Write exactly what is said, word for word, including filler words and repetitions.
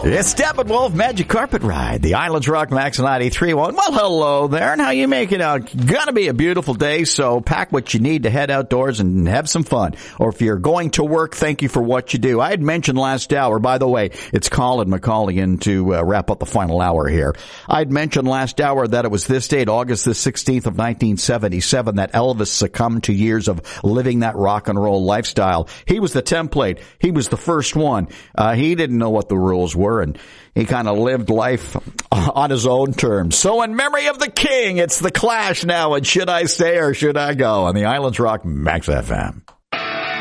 It's Steppenwolf Magic Carpet Ride, the Islands Rock Max ninety-three point one. Well, hello there, and how you making out? Gonna be a beautiful day, so pack what you need to head outdoors and have some fun. Or if you're going to work, thank you for what you do. I had mentioned last hour, by the way, it's Colin McCauley in to uh, wrap up the final hour here. I had mentioned last hour that it was this date, August the sixteenth of nineteen seventy-seven, that Elvis succumbed to years of living that rock and roll lifestyle. He was the template. He was the first one. Uh, he didn't know what the rules were, and he kind of lived life on his own terms. So in memory of the king, it's The Clash now, and Should I Stay or Should I Go on the Islands Rock Max F M.